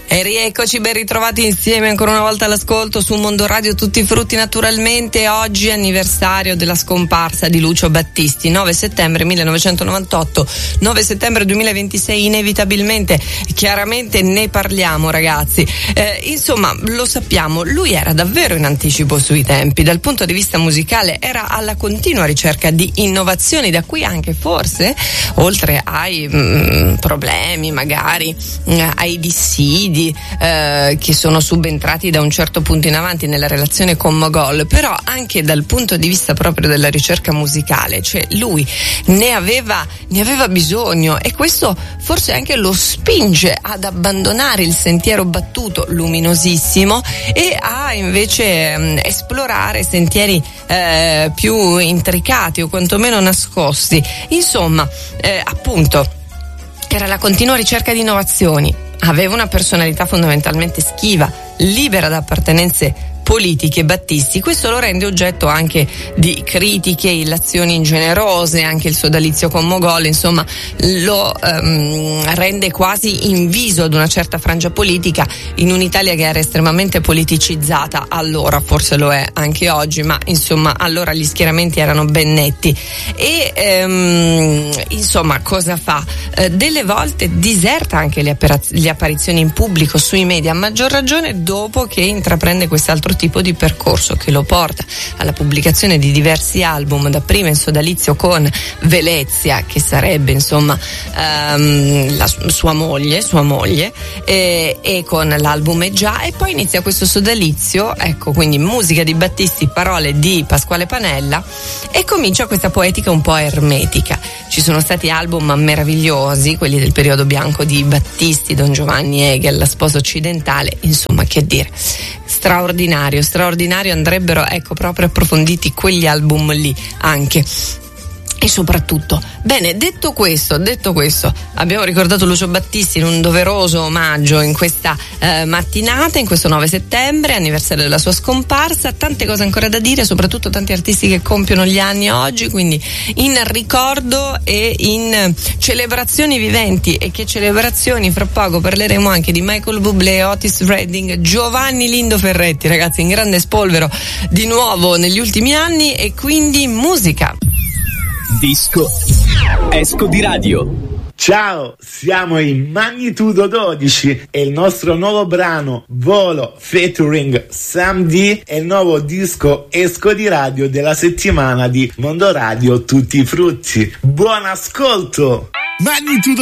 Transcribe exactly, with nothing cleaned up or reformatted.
E rieccoci, ben ritrovati insieme ancora una volta all'ascolto su Mondo Radio Tutti i Frutti, naturalmente. Oggi anniversario della scomparsa di Lucio Battisti, nove settembre millenovecentonovantotto, nove settembre duemilaventisei, inevitabilmente, chiaramente ne parliamo, ragazzi. Eh, insomma, lo sappiamo, lui era davvero in anticipo sui tempi, dal punto di vista musicale era alla continua ricerca di innovazioni, da cui anche forse, oltre ai mh, problemi magari, mh, ai dissidi, Eh, che sono subentrati da un certo punto in avanti nella relazione con Mogol, però anche dal punto di vista proprio della ricerca musicale, cioè lui ne aveva, ne aveva bisogno, e questo forse anche lo spinge ad abbandonare il sentiero battuto luminosissimo e a invece mh, esplorare sentieri eh, più intricati o quantomeno nascosti. Insomma, eh, appunto, era la continua ricerca di innovazioni. Aveva una personalità fondamentalmente schiva, libera da appartenenze politiche. Battisti, questo lo rende oggetto anche di critiche, illazioni ingenerose, anche il sodalizio con Mogol, insomma lo um, rende quasi inviso ad una certa frangia politica in un'Italia che era estremamente politicizzata allora, forse lo è anche oggi, ma insomma allora gli schieramenti erano ben netti. E um, insomma cosa fa? Uh, delle volte diserta anche le, apparaz- le apparizioni in pubblico sui media, a maggior ragione dopo che intraprende quest'altro tipo di percorso che lo porta alla pubblicazione di diversi album, dapprima in sodalizio con Velezia, che sarebbe insomma um, la sua moglie, sua moglie e, e con l'album È Già, e poi inizia questo sodalizio, ecco, quindi musica di Battisti, parole di Pasquale Panella, e comincia questa poetica un po' ermetica. Ci sono stati album meravigliosi, quelli del periodo bianco di Battisti, Don Giovanni Hegel, La sposa occidentale, insomma, che dire, straordinario, straordinario, andrebbero ecco proprio approfonditi quegli album lì anche. E soprattutto, bene, detto questo, detto questo, abbiamo ricordato Lucio Battisti in un doveroso omaggio in questa eh, mattinata, in questo nove settembre, anniversario della sua scomparsa. Tante cose ancora da dire, soprattutto tanti artisti che compiono gli anni oggi, quindi in ricordo e in celebrazioni viventi. E che celebrazioni, fra poco parleremo anche di Michael Bublé, Otis Redding, Giovanni Lindo Ferretti, ragazzi, in grande spolvero di nuovo negli ultimi anni, e quindi musica. Disco Esco di Radio. Ciao, siamo in Magnitudo dodici e il nostro nuovo brano Volo featuring Sam D è il nuovo disco Esco di Radio della settimana di Mondo Radio Tutti i Frutti. Buon ascolto! Magnitudo